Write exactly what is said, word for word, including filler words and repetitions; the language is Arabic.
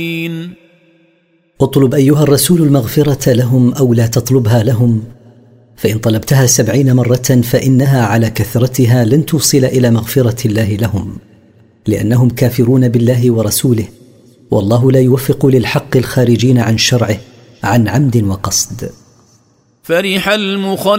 اطلب أيها الرسول المغفرة لهم أو لا تطلبها لهم، فإن طلبتها سبعين مرة فإنها على كثرتها لن توصل إلى مغفرة الله لهم، لأنهم كافرون بالله ورسوله، والله لا يوفق للحق الخارجين عن شرعه عن عمد وقصد. فرح المخلفون